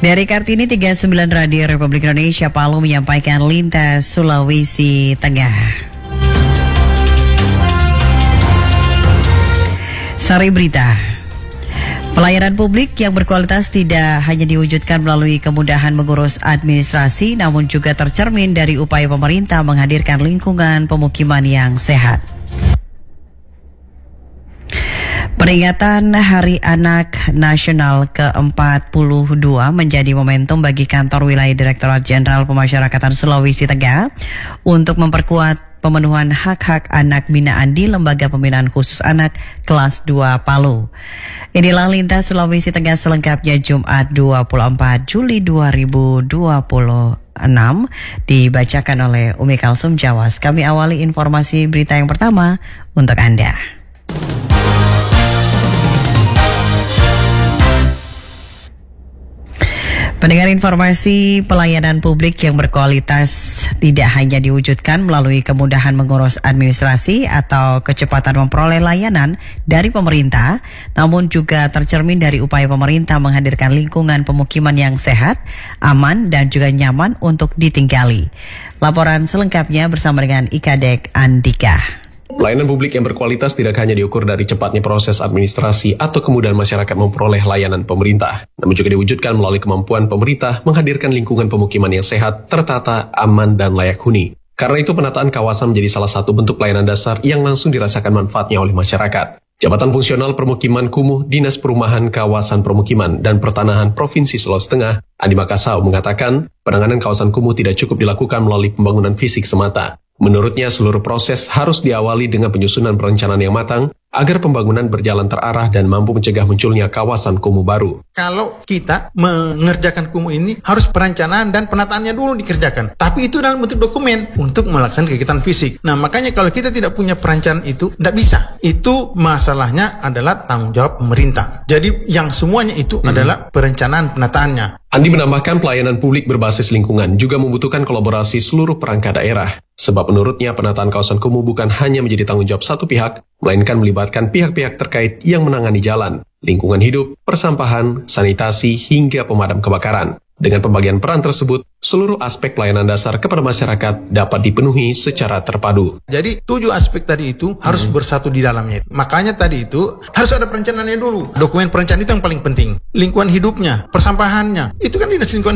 Dari Kartini 39 Radio Republik Indonesia Palu menyampaikan lintas Sulawesi Tengah. Sari berita. Pelayanan publik yang berkualitas tidak hanya diwujudkan melalui kemudahan mengurus administrasi, namun juga tercermin dari upaya pemerintah menghadirkan lingkungan pemukiman yang sehat. Peringatan Hari Anak Nasional ke-42 menjadi momentum bagi kantor wilayah Direktorat Jenderal Pemasyarakatan Sulawesi Tengah untuk memperkuat pemenuhan hak-hak anak binaan di Lembaga Pembinaan Khusus Anak kelas 2 Palu. Inilah lintas Sulawesi Tengah selengkapnya Jumat 24 Juli 2026 dibacakan oleh Umi Kalsum Jawas. Kami awali informasi berita yang pertama untuk Anda. Pendengar, informasi pelayanan publik yang berkualitas tidak hanya diwujudkan melalui kemudahan mengurus administrasi atau kecepatan memperoleh layanan dari pemerintah, namun juga tercermin dari upaya pemerintah menghadirkan lingkungan pemukiman yang sehat, aman, dan juga nyaman untuk ditinggali. Laporan selengkapnya bersama dengan Ikadek Andika. Pelayanan publik yang berkualitas tidak hanya diukur dari cepatnya proses administrasi atau kemudahan masyarakat memperoleh layanan pemerintah, namun juga diwujudkan melalui kemampuan pemerintah menghadirkan lingkungan pemukiman yang sehat, tertata, aman, dan layak huni. Karena itu penataan kawasan menjadi salah satu bentuk pelayanan dasar yang langsung dirasakan manfaatnya oleh masyarakat. Jabatan Fungsional Permukiman Kumuh Dinas Perumahan Kawasan Permukiman dan Pertanahan Provinsi Sulawesi Tengah, Andi Makassau, mengatakan penanganan kawasan kumuh tidak cukup dilakukan melalui pembangunan fisik semata. Menurutnya, seluruh proses harus diawali dengan penyusunan perencanaan yang matang agar pembangunan berjalan terarah dan mampu mencegah munculnya kawasan kumuh baru. Kalau kita mengerjakan kumuh ini, harus perencanaan dan penataannya dulu dikerjakan. Tapi itu dalam bentuk dokumen untuk melaksanakan kegiatan fisik. Nah, makanya kalau kita tidak punya perencanaan itu, tidak bisa. Itu masalahnya adalah tanggung jawab pemerintah. Jadi yang semuanya itu adalah perencanaan penataannya. Andi menambahkan pelayanan publik berbasis lingkungan juga membutuhkan kolaborasi seluruh perangkat daerah. Sebab menurutnya penataan kawasan kumuh bukan hanya menjadi tanggung jawab satu pihak, melainkan melibatkan pihak-pihak terkait yang menangani jalan, lingkungan hidup, persampahan, sanitasi, hingga pemadam kebakaran. Dengan pembagian peran tersebut, seluruh aspek pelayanan dasar kepada masyarakat dapat dipenuhi secara terpadu. Jadi 7 aspek tadi itu harus bersatu di dalamnya. Makanya tadi itu harus ada perencanaannya dulu. Dokumen perencanaan itu yang paling penting. Lingkungan hidupnya, persampahannya, itu kan dinas lingkungan